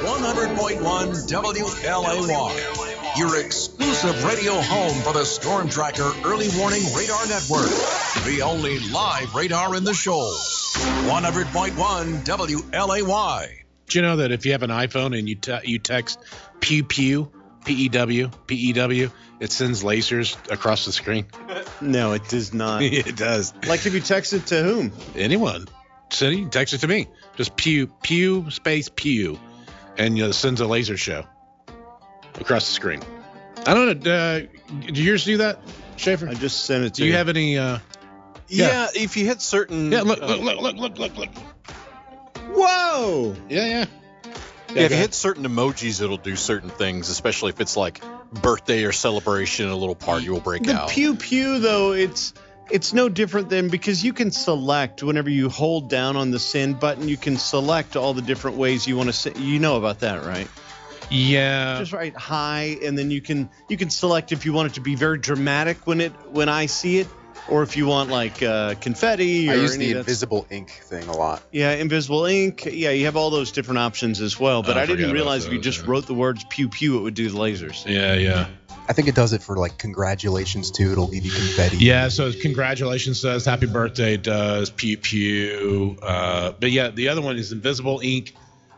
100.1 WLAY, your exclusive radio home for the Storm Tracker Early Warning Radar Network, the only live radar in the shoals. 100.1 WLAY. Do you know that if you have an iPhone and you text pew pew, P-E-W, it sends lasers across the screen? No, it does not. It does. Like if you text it to whom? Anyone. City, text it to me. Just pew, space pew. And it sends a laser show across the screen. I don't know. Did yours do that, Schaefer? I just sent it to you. Do you have any? Yeah, if you hit certain... Yeah, look. Whoa! Yeah. Yeah, if you hit certain emojis, it'll do certain things, especially if it's like birthday or celebration, a little party will break out. The pew pew, though, it's no different than, because you can select whenever you hold down on the send button, you can select all the different ways you want to send. You know about that, right? Yeah. Just write hi, and then you can select if you want it to be very dramatic when I see it, or if you want like confetti. I or use any the of invisible ink thing a lot. Yeah, invisible ink. Yeah, you have all those different options as well. But I didn't realize if you just wrote the words pew pew, it would do the lasers. Yeah. I think it does it for like congratulations too. It'll give you confetti. Yeah, so congratulations does, happy birthday does, pew pew. But yeah, the other one is invisible ink,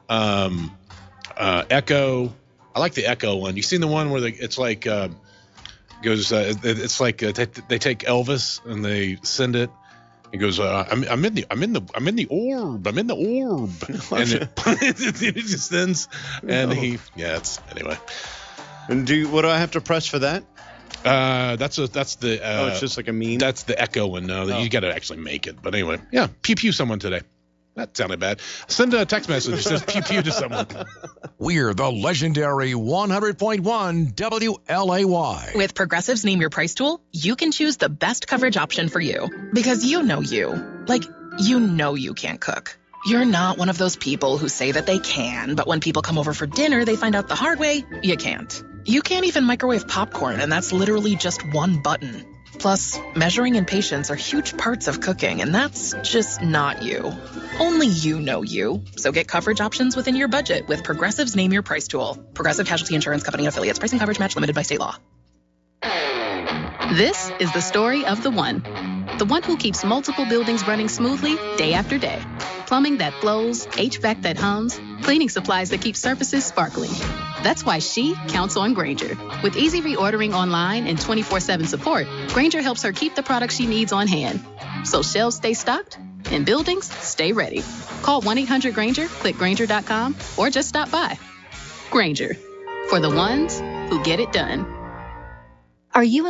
echo. I like the echo one. You seen the one where it's like goes? It's like they take Elvis and they send it. It goes, I'm in the orb, and it just sends, and anyway. And what do I have to press for that? That's the. It's just like a meme. That's the echo one. No, you got to actually make it. But anyway, yeah, pew pew someone today. That sounded bad. Send a text message that says pew pew to someone. We're the legendary 100.1 WLAY. With Progressive's Name Your Price tool, you can choose the best coverage option for you. Because you know you. Like, you know you can't cook. You're not one of those people who say that they can, but when people come over for dinner, they find out the hard way, you can't. You can't even microwave popcorn, and that's literally just one button. Plus, measuring and patience are huge parts of cooking, and that's just not you. Only you know you. So get coverage options within your budget with Progressive's Name Your Price tool. Progressive Casualty Insurance Company and affiliates. Price and coverage match limited by state law. This is the story of the one who keeps multiple buildings running smoothly day after day. Plumbing that flows, HVAC that hums, cleaning supplies that keep surfaces sparkling. That's why she counts on Grainger. With easy reordering online and 24/7 support, Grainger helps her keep the products she needs on hand. So shelves stay stocked and buildings stay ready. Call 1-800-GRAINGER, click Grainger.com, or just stop by. Grainger, for the ones who get it done. Are you